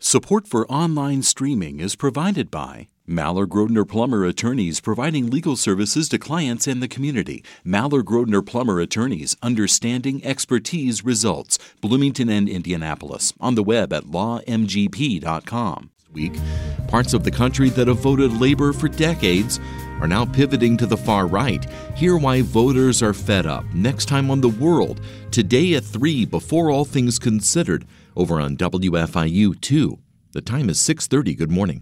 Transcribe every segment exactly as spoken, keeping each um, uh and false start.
Support for online streaming is provided by Maller Grodner Plummer Attorneys, providing legal services to clients and the community. Maller Grodner Plummer Attorneys, understanding expertise results. Bloomington and Indianapolis. On the web at law m g p dot com. This week, parts of the country that have voted Labor for decades are now pivoting to the far right. Hear why voters are fed up. Next time on The World, today at three, before all things considered, over on W F I U two. The time is six thirty. Good morning.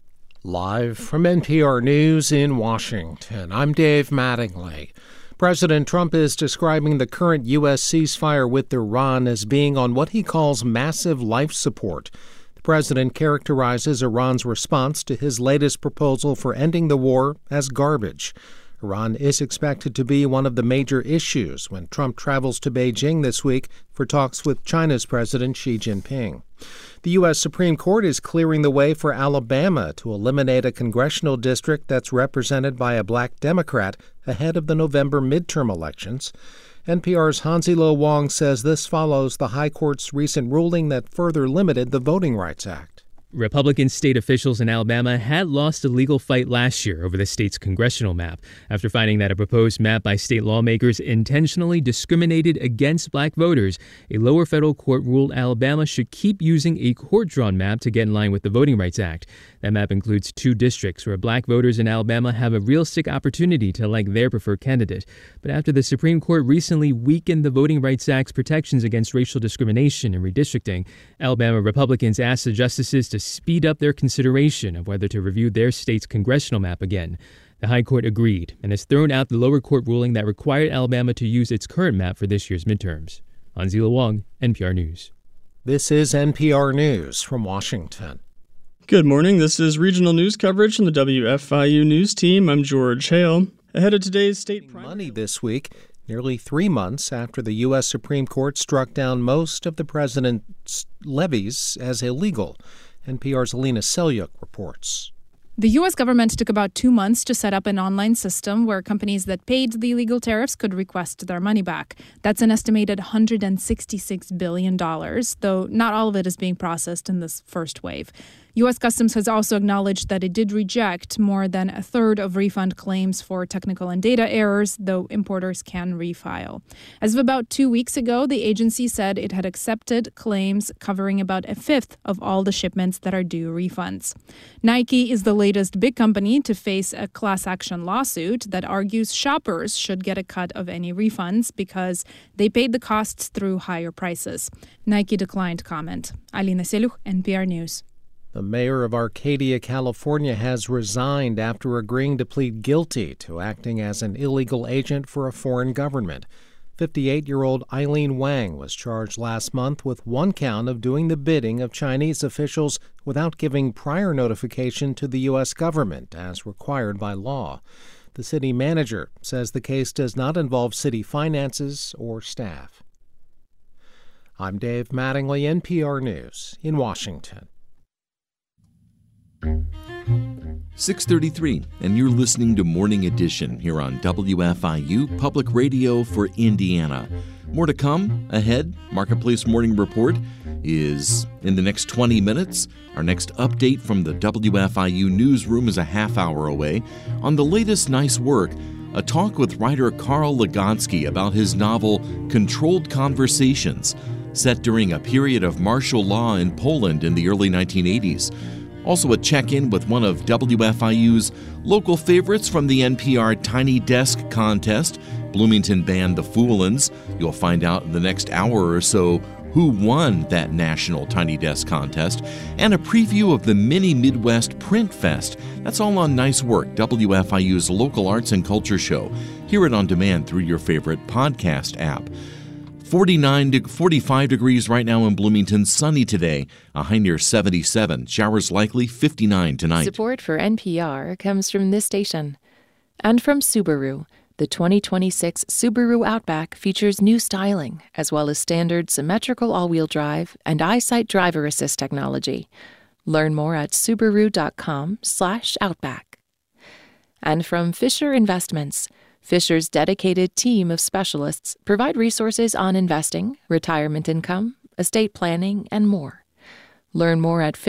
Live from N P R News in Washington, I'm Dave Mattingly. President Trump is describing the current U S ceasefire with Iran as being on what he calls massive life support. The president characterizes Iran's response to his latest proposal for ending the war as garbage. Iran is expected to be one of the major issues when Trump travels to Beijing this week for talks with China's President Xi Jinping. The U S Supreme Court is clearing the way for Alabama to eliminate a congressional district that's represented by a black Democrat ahead of the November midterm elections. N P R's Hansilo Wong says this follows the High Court's recent ruling that further limited the Voting Rights Act. Republican state officials in Alabama had lost a legal fight last year over the state's congressional map after finding that a proposed map by state lawmakers intentionally discriminated against black voters. A lower federal court ruled Alabama should keep using a court-drawn map to get in line with the Voting Rights Act. That map includes two districts where black voters in Alabama have a realistic opportunity to elect their preferred candidate. But after the Supreme Court recently weakened the Voting Rights Act's protections against racial discrimination and redistricting, Alabama Republicans asked the justices to speed up their consideration of whether to review their state's congressional map again. The High Court agreed and has thrown out the lower court ruling that required Alabama to use its current map for this year's midterms. Hansilo Wong, N P R News. This is N P R News from Washington. Good morning. This is regional news coverage from the W F I U News Team. I'm George Hale. Ahead of today's state primary money this week, nearly three months after the U S Supreme Court struck down most of the president's levies as illegal. N P R's Alina Selyuk reports. The U S government took about two months to set up an online system where companies that paid the illegal tariffs could request their money back. That's an estimated one hundred sixty-six billion dollars, though not all of it is being processed in this first wave. U S Customs has also acknowledged that it did reject more than a third of refund claims for technical and data errors, though importers can refile. As of about two weeks ago, the agency said it had accepted claims covering about a fifth of all the shipments that are due refunds. Nike is the latest big company to face a class action lawsuit that argues shoppers should get a cut of any refunds because they paid the costs through higher prices. Nike declined comment. Alina Selyuk, N P R News. The mayor of Arcadia, California, has resigned after agreeing to plead guilty to acting as an illegal agent for a foreign government. fifty-eight-year-old Eileen Wang was charged last month with one count of doing the bidding of Chinese officials without giving prior notification to the U S government, as required by law. The city manager says the case does not involve city finances or staff. I'm Dave Mattingly, N P R News in Washington. six thirty-three, and you're listening to Morning Edition here on W F I U Public Radio for Indiana. More to come ahead. Marketplace Morning Report is in the next twenty minutes. Our next update from the W F I U newsroom is a half hour away. On the latest nice work, a talk with writer Karl Lugansky about his novel Controlled Conversations, set during a period of martial law in Poland in the early nineteen eighties. Also a check-in with one of W F I U's local favorites from the N P R Tiny Desk contest, Bloomington band The Foolins. You'll find out in the next hour or so who won that national Tiny Desk contest, and a preview of the Mini Midwest Print Fest. That's all on Nice Work, W F I U's local arts and culture show. Hear it on demand through your favorite podcast app. forty-nine to forty-five degrees right now in Bloomington, sunny today, a high near seventy-seven, showers likely fifty-nine tonight. Support for N P R comes from this station and from Subaru. The twenty twenty-six Subaru Outback features new styling, as well as standard symmetrical all-wheel drive and EyeSight driver assist technology. Learn more at subaru.com slash outback. And from Fisher Investments. Fisher's dedicated team of specialists provide resources on investing, retirement income, estate planning, and more. Learn more at